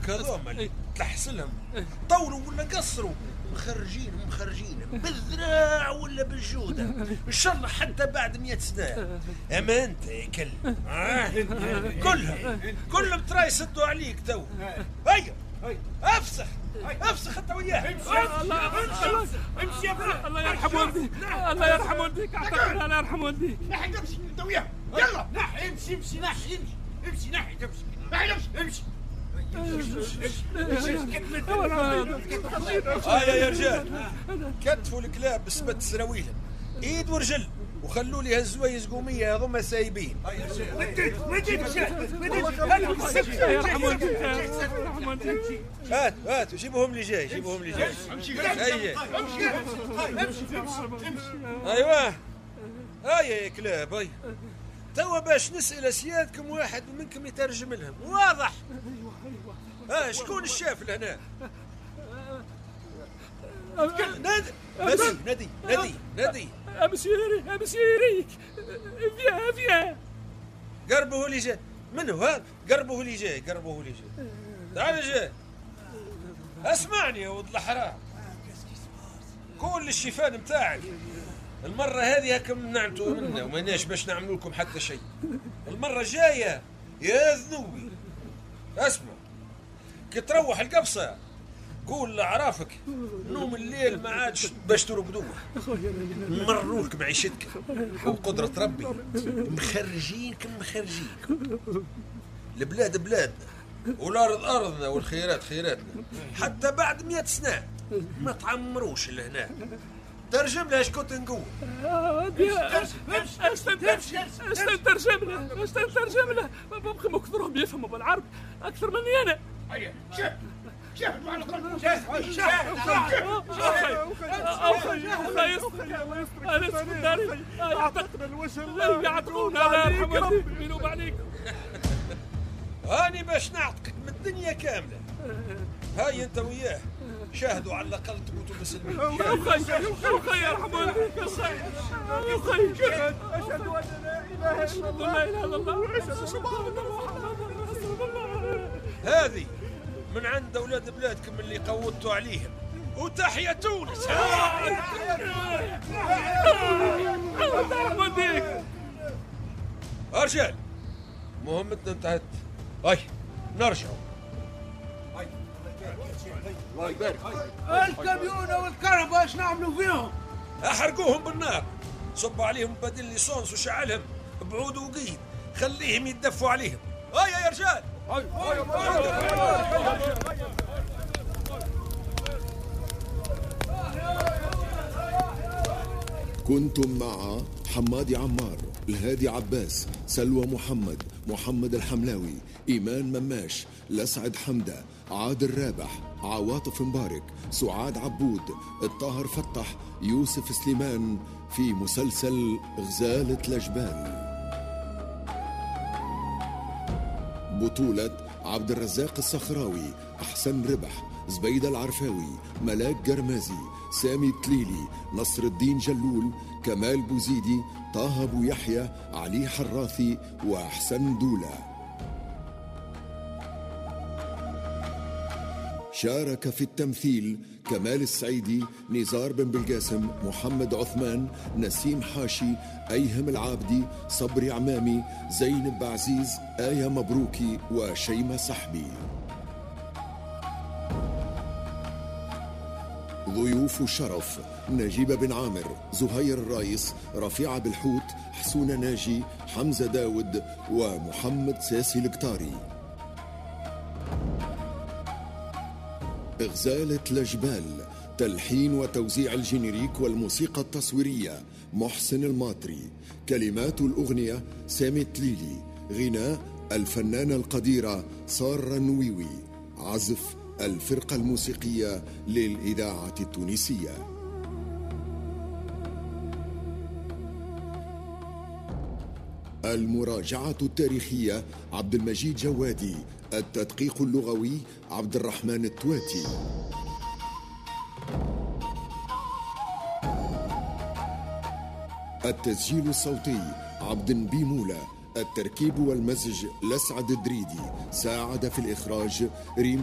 دوك هذوما تلحسلهم طولوا ولا قصروا، مخرجين بالذراع ولا بالجودة إن شاء الله حتى بعد 100 سنة. أما أنت يا كلب كلهم ترى يسدوا عليك تو. هيا افسخ انت وياه. امشي يا فلان. الله يرحم والديك، الله يرحم والديك، اعتقد الله يرحم والديك. نحي امشي انت وياه، يلا نحي امشي يا رجال كتفوا الكلاب بسبت سراويلهم ايد ورجل وخلوا لي هالزويز قوميه هذوما سايبين. هات جيبوهم لي جاي. ايوه يا كلاب هاي توا باش نسأل اسيادكم واحد منكم يترجم لهم واضح. شكون الشاف لهنا؟ نادي امسيريك فيا قربه لي جاي. منو هذا؟ قربه لي جاي. تعال جاي اسمعني يا ولد الحرام، كل الشيفان متاعك المرة هذه هكم نعتوا منا وماناش باش نعملوا لكم حتى شيء. المرة الجاية يا ذنوبي اسمع، كي تروح القبصة قول لأعرافك نوم الليل ما عادش باش ترقدوه، نمروك معيشتك وقدرة ربي. مخرجين البلاد بلادنا والأرض أرضنا والخيرات خيراتنا، حتى بعد 100 سنة ما تعمروش لهنا. ترجم لها اش كنت نقول. ترجم له ممكن اكثرهم يفهموا بالعربي اكثر مني انا. شاهد على قلبي هاني باش نعتقد من الدنيا كاملة. هاي انت وياه شاهدوا على الأقل تموتوا مسلمين. أخي يرحم والديك أخي. أشهد أن لا إله إلا الله وأشهد أن محمدا رسول الله. هذه من عند أولاد بلادكم اللي قوتوا عليهم. وتحية تونس. يرحم والديك. رجال مهمتنا انتهت، هاي نرجعوا. الله يبارك. الكاميونة والكهرباء ايش نعملوا فيهم؟ احرقوهم بالنار، صبوا عليهم بدل ليسونس وشعلهم بعود وقيد، خليهم يتدفوا عليهم. هيا يا رجال. كنتم مع حمادي عمار، الهادي عباس، سلوى محمد الحملاوي، إيمان مماش، لسعد حمدة، عادل رابح، عواطف مبارك، سعاد عبود، الطاهر فتح، يوسف سليمان، في مسلسل غزالة الجبال. بطولة عبد الرزاق الصخراوي، أحسن ربح، زبيدة العرفاوي، ملاك قرمازي، سامي التليلي، نصر الدين جلول، كمال بوزيدي، طه أبو يحيى، علي حراثي، وأحسن دولة. شارك في التمثيل كمال السعيدي، نزار بن بالقاسم، محمد عثمان، نسيم حاشي، أيهم العابدي، صبري عمامي، زينب عزيز، آية مبروكي، وشيمة صحبي. ضيوف الشرف: نجيب بن عامر، زهير الرايس، رفيعة بالحوت، حسونة ناجي، حمزة داود، ومحمد ساسي القطاري. غزالة الجبال، تلحين وتوزيع الجينيريك والموسيقى التصويرية محسن الماطري، كلمات الأغنية سامي التليلي، غناء الفنانة القديرة سارة النويوي، عزف الفرقة الموسيقية للإذاعة التونسية. المراجعة التاريخية عبد المجيد جوادي، التدقيق اللغوي عبد الرحمن التواتي. التسجيل الصوتي عبد بيمولة، التركيب والمزج لسعد الدريدي، ساعد في الإخراج ريم